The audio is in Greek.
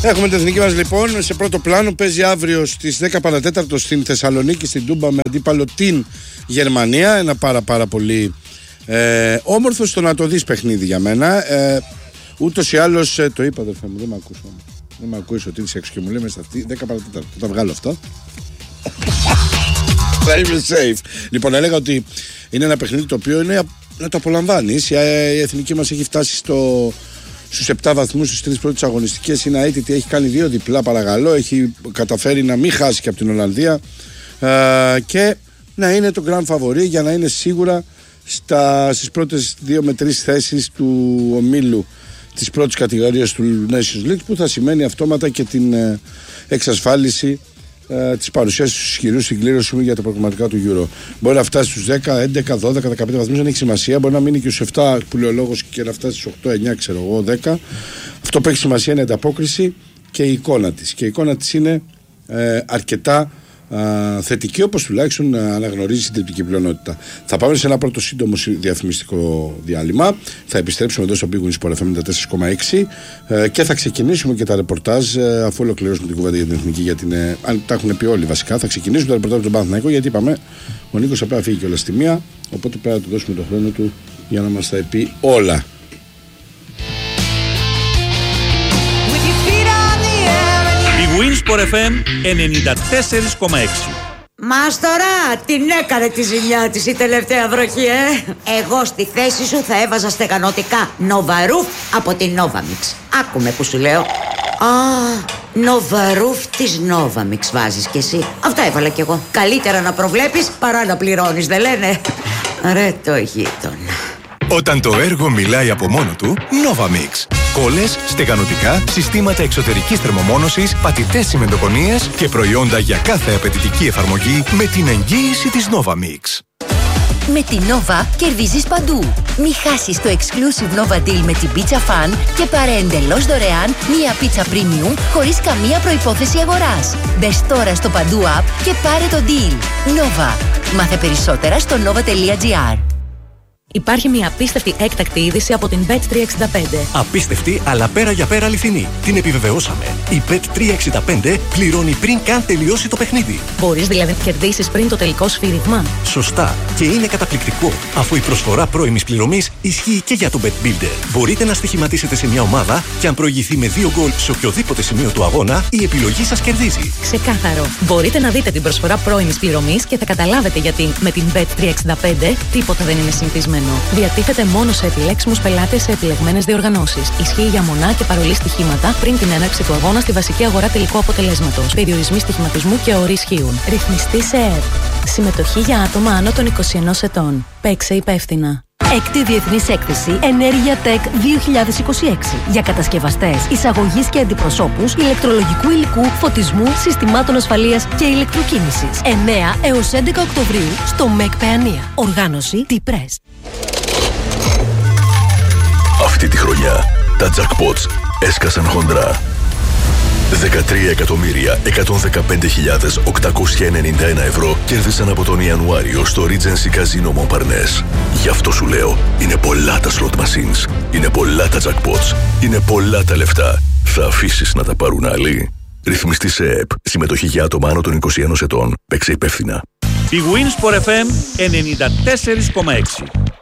Έχουμε την εθνική μας λοιπόν σε πρώτο πλάνο. Παίζει αύριο στις 10 παρατέταρτο στην Θεσσαλονίκη, στην Τούμπα, με αντίπαλο την Γερμανία. Ένα πάρα πολύ όμορφο στο να το δεις παιχνίδι για μένα. Ούτως ή άλλως το είπα, αδερφέ μου, δεν με ακούς όμως. Δεν με ακούεις ότι είσαι έξω και μου λέει μέσα αυτή 10 παρατέταρτο. Θα τα βγάλω αυτά. Θα είμαι safe. Λοιπόν, έλεγα ότι είναι ένα παιχνίδι το οποίο είναι να το απολαμβάνεις. Η εθνική μας έχει φτάσει στους 7 βαθμούς στις 3 πρώτες αγωνιστικές. Είναι αίτητη, έχει κάνει 2 διπλά, παρακαλώ. Έχει καταφέρει να μην χάσει και από την Ολλανδία και να είναι το grand favori για να είναι σίγουρα στις πρώτες 2 με 3 θέσεις του ομίλου της πρώτης κατηγορίας του Nations League, που θα σημαίνει αυτόματα και την εξασφάλιση της παρουσίας στους ισχυρούς στην κλήρωση για τα προγραμματικά του Euro. Μπορεί να φτάσει στους 10, 11, 12, 15 βαθμούς, δεν έχει σημασία. Μπορεί να μείνει και στους 7 που λέει ο λόγος και να φτάσει στους 8, 9, ξέρω εγώ, 10. Αυτό που έχει σημασία είναι η ανταπόκριση και η εικόνα της. Και η εικόνα της είναι αρκετά θετική, όπως τουλάχιστον αναγνωρίζει την τριπτική πλειονότητα. Θα πάμε σε ένα πρώτο σύντομο διαφημιστικό διάλειμμα. Θα επιστρέψουμε εδώ στο Big Win Sport FM 94,6 και θα ξεκινήσουμε και τα ρεπορτάζ, αφού ολοκληρώσουμε την κουβέντα για την εθνική, γιατί αν τα έχουν πει όλοι βασικά. Θα ξεκινήσουμε τα ρεπορτάζ του Παναθηναϊκού, γιατί είπαμε ο Νίκος θα πρέπει να φύγει κιόλας στη μία, οπότε πρέπει να του δώσουμε τον χρόνο του για να μας τα πει όλα. Winsport FM 94,6. Μάστορα, την έκανε τη ζημιά της η τελευταία βροχή, Εγώ στη θέση σου θα έβαζα στεγανωτικά Novaroof από την Novamix. Άκουμε που σου λέω. Novaroof της Novamix βάζεις κι εσύ. Αυτά έβαλα κι εγώ. Καλύτερα να προβλέπεις παρά να πληρώνεις, δεν λένε? Ρε το γείτονα. Όταν το έργο μιλάει από μόνο του, Novamix. Κόλλες, στεγανωτικά, συστήματα εξωτερικής θερμομόνωσης, πατητές τσιμεντοκονίες και προϊόντα για κάθε απαιτητική εφαρμογή με την εγγύηση της Novamix. Με τη Nova κερδίζεις παντού. Μη χάσεις το exclusive Nova Deal με την Pizza Fan και πάρε εντελώς δωρεάν μία πίτσα premium χωρίς καμία προϋπόθεση αγοράς. Μπες τώρα στο Παντού App και πάρε το deal. Nova. Μάθε περισσότερα στο nova.gr. Υπάρχει μια απίστευτη έκτακτη είδηση από την Bet365. Απίστευτη, αλλά πέρα για πέρα αληθινή. Την επιβεβαιώσαμε. Η Bet365 πληρώνει πριν καν τελειώσει το παιχνίδι. Μπορείς δηλαδή να κερδίσεις πριν το τελικό σφύριγμα. Σωστά. Και είναι καταπληκτικό, αφού η προσφορά πρώιμης πληρωμής ισχύει και για το Bet Builder. Μπορείτε να στοιχηματίσετε σε μια ομάδα και αν προηγηθεί με 2 γκολ σε οποιοδήποτε σημείο του αγώνα, η επιλογή σας κερδίζει. Ξεκάθαρο. Μπορείτε να δείτε την προσφορά πρώιμης πληρωμής και θα καταλάβετε γιατί με την Bet365 τίποτα δεν είναι συνηθισμένο. Διατίθεται μόνο σε επιλέξιμους πελάτες σε επιλεγμένες διοργανώσεις. Ισχύει για μονά και παρολί στοιχήματα πριν την έναρξη του αγώνα στη βασική αγορά τελικού αποτελέσματος. Περιορισμοί στοιχηματισμού και όροι ισχύουν. Ρυθμιστή σε ΕΡ. Συμμετοχή για άτομα άνω των 21 ετών. Παίξε υπεύθυνα. Έκτη Διεθνής Έκθεση Ενέργεια Tech 2026 για κατασκευαστές, εισαγωγής και αντιπροσώπους ηλεκτρολογικού υλικού, φωτισμού, συστημάτων ασφαλείας και ηλεκτροκίνησης. 9 έως 11 Οκτωβρίου στο ΜΕΚ Παιανία. Οργάνωση T-Press. Αυτή τη χρονιά τα jackpots έσκασαν χοντρά. 13.115.891 ευρώ κέρδισαν από τον Ιανουάριο στο Regency Casino Montparnasse. Γι' αυτό σου λέω, είναι πολλά τα slot machines, είναι πολλά τα jackpots, είναι πολλά τα λεφτά. Θα αφήσεις να τα πάρουν άλλοι? Ρυθμιστή σε ΕΠ. Συμμετοχή για άτομα άνω των 21 ετών. Παίξε υπεύθυνα. Η Winsport FM 94,6.